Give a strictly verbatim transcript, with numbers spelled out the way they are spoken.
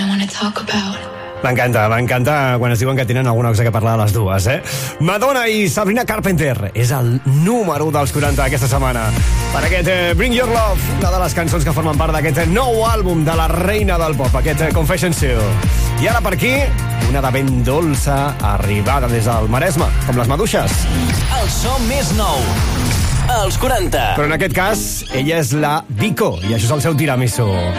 I wanna talk about. M'encanta, m'encanta quan es diuen que tenen alguna cosa que parlar de les dues, eh? Madonna i Sabrina Carpenter és el número dels quaranta aquesta setmana. Per aquest eh, Bring Your Love, una de les cançons que formen part d'aquest nou àlbum de la reina del pop, aquest eh, Confession Seal. I ara per aquí, una de ben dolça arribada des del Maresme, com les maduixes. El so més nou, els quaranta. Però en aquest cas, ella és la Vico, i això és el seu tiramisú.